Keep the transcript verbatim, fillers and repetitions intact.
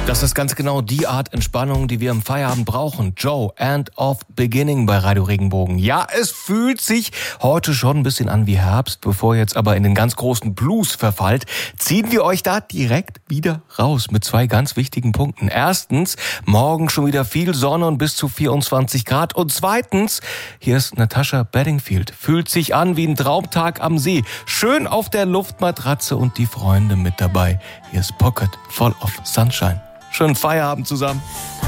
Das ist ganz genau die Art Entspannung, die wir im Feierabend brauchen. Joe, End of Beginning bei Radio Regenbogen. Ja, es fühlt sich heute schon ein bisschen an wie Herbst. Bevor ihr jetzt aber in den ganz großen Blues verfallt, ziehen wir euch da direkt wieder raus mit zwei ganz wichtigen Punkten. Erstens, morgen schon wieder viel Sonne und bis zu vierundzwanzig Grad. Und zweitens, hier ist Natasha Bedingfield. Fühlt sich an wie ein Traumtag am See. Schön auf der Luftmatratze und die Freunde mit dabei. Hier ist Pocket Full of Sunshine. Schönen Feierabend zusammen.